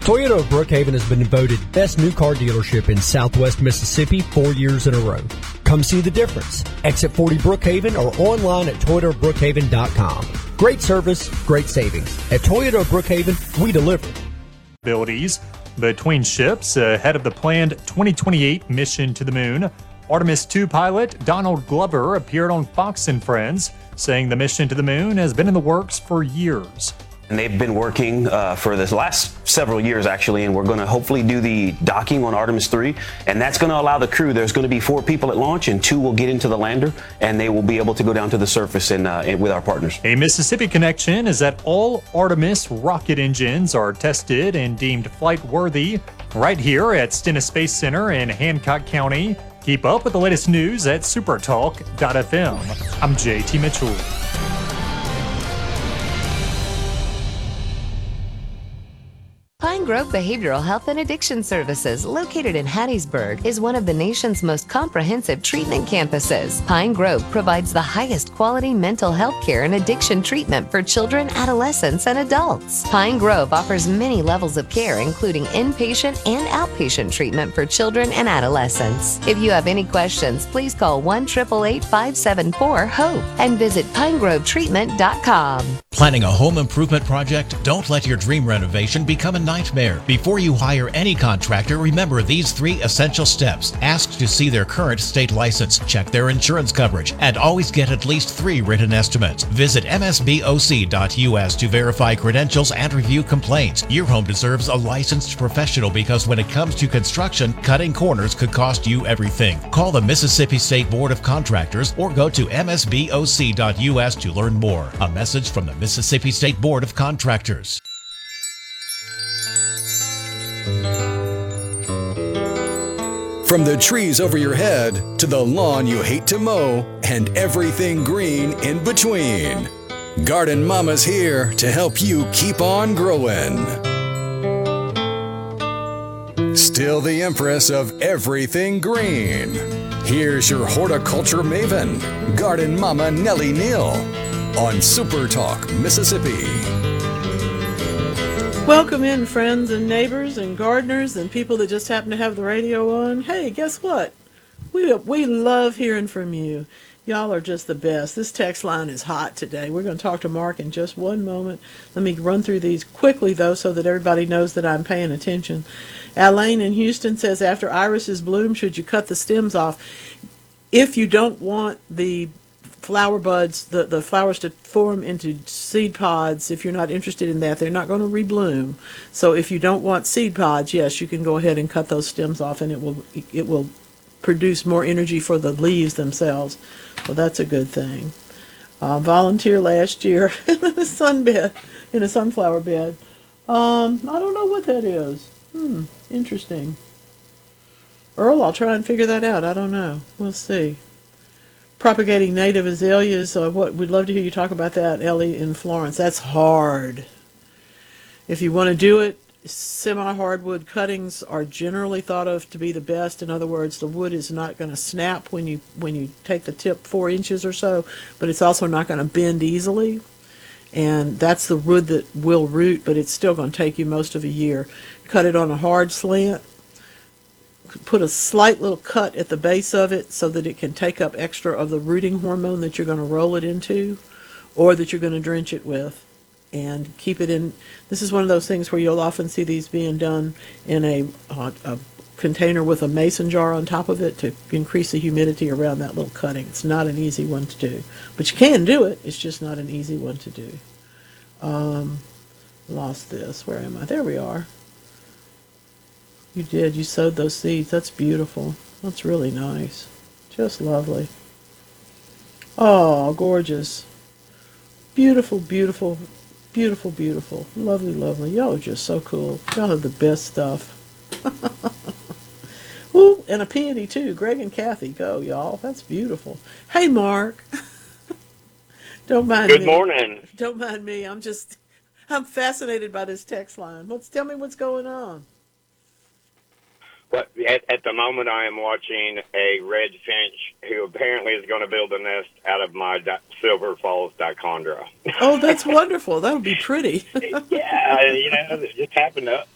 Toyota of Brookhaven has been voted best new car dealership in Southwest Mississippi 4 years in a row. Come see the difference. Exit 40 Brookhaven or online at toyotaofbrookhaven.com. Great service, great savings. At Toyota of Brookhaven, we deliver. Abilities between ships ahead of the planned 2028 mission to the moon. Artemis II pilot Donald Glover appeared on Fox and Friends, saying the mission to the moon has been in the works for years. And they've been working for the last several years, actually, and we're going to hopefully do the docking on Artemis 3, and that's going to allow the crew. There's going to be 4 people at launch, and 2 will get into the lander, and they will be able to go down to the surface and with our partners. A Mississippi connection is that all Artemis rocket engines are tested and deemed flight-worthy right here at Stennis Space Center in Hancock County. Keep up with the latest news at supertalk.fm. I'm JT Mitchell. Pine Grove Behavioral Health and Addiction Services, located in Hattiesburg, is one of the nation's most comprehensive treatment campuses. Pine Grove provides the highest quality mental health care and addiction treatment for children, adolescents, and adults. Pine Grove offers many levels of care, including inpatient and outpatient treatment for children and adolescents. If you have any questions, please call 1-888-574-HOPE and visit pinegrovetreatment.com. Planning a home improvement project? Don't let your dream renovation become a nightmare. Before you hire any contractor, remember these 3 essential steps. Ask to see their current state license, check their insurance coverage, and always get at least 3 written estimates. Visit msboc.us to verify credentials and review complaints. Your home deserves a licensed professional because when it comes to construction, cutting corners could cost you everything. Call the Mississippi State Board of Contractors or go to msboc.us to learn more. A message from the Mississippi State Board of Contractors. From the trees over your head to the lawn you hate to mow and everything green in between, Garden Mama's here to help you keep on growing. Still the empress of everything green. Here's your horticulture maven, Garden Mama Nellie Neal, on Super Talk, Mississippi. Welcome in, friends and neighbors and gardeners and people that just happen to have the radio on. Hey, guess what? We love hearing from you. Y'all are just the best. This text line is hot today. We're going to talk to Mark in just one moment. Let me run through these quickly, though, so that everybody knows that I'm paying attention. Alaine in Houston says, after irises bloom, should you cut the stems off? If you don't want the flower buds, the flowers to form into seed pods, if you're not interested in that, they're not going to rebloom. So if you don't want seed pods, yes, you can go ahead and cut those stems off, and it will produce more energy for the leaves themselves. Well, that's a good thing. Volunteer last year in a sunflower bed. I don't know what that is. Interesting. Earl, I'll try and figure that out. I don't know. We'll see. Propagating native azaleas, we'd love to hear you talk about that, Ellie in Florence. That's hard. If you want to do it, semi-hardwood cuttings are generally thought of to be the best. In other words, the wood is not going to snap when you take the tip 4 inches or so, but it's also not going to bend easily. And that's the wood that will root, but it's still going to take you most of a year. Cut it on a hard slant. Put a slight little cut at the base of it so that it can take up extra of the rooting hormone that you're going to roll it into or that you're going to drench it with, and keep it in. This is one of those things where you'll often see these being done in a container with a mason jar on top of it to increase the humidity around that little cutting. It's not an easy one to do, but you can do it. It's just not an easy one to do. Lost this. Where am I? There we are. You did. You sowed those seeds. That's beautiful. That's really nice. Just lovely. Oh, gorgeous. Beautiful, beautiful, beautiful, beautiful. Lovely, lovely. Y'all are just so cool. Y'all have the best stuff. Ooh, and a peony, too. Greg and Kathy, go, y'all. That's beautiful. Hey, Mark. Don't mind me. Good morning. Don't mind me. I'm fascinated by this text line. Tell me what's going on. Well, at the moment, I am watching a red finch who apparently is going to build a nest out of my Silver Falls dichondra. Oh, that's wonderful. That'll be pretty. Yeah, it just happened